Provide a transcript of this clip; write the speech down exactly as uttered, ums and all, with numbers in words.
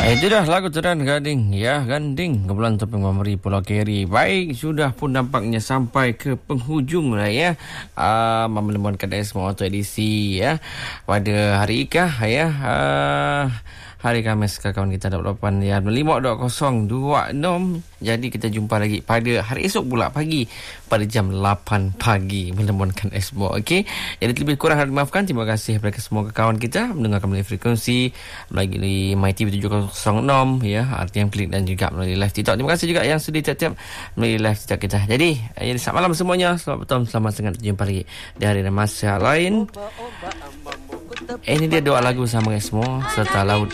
Itu dah lagu Teran Gading. Ya, Ganding. Kumpulan Topeng Mameri Pulau Keri. Baik, sudah pun nampaknya sampai ke penghujung lah ya. Uh, menemukan semua auto edisi ya. Pada hari ikah ya. Uh, hari Khamis kawan kita dua puluh lapan ya lima dua kosong dua enam. Jadi kita jumpa lagi pada hari esok pula pagi pada jam lapan pagi menemukan semua. Okey. Jadi lebih kurang harap dimaafkan. Terima kasih kepada semua kawan kita mendengarkan melalui frekuensi melalui My T V tujuh kosong enam ya, R T M Klik dan juga melalui live TikTok. Terima kasih juga yang sudi tiap-tiap melalui live TikTok kita. Jadi, jadi selamat malam semuanya. Selamat petang, selamat sengat jumpa lagi di hari dan masa lain. Ini dia doa lagu sama semua serta laut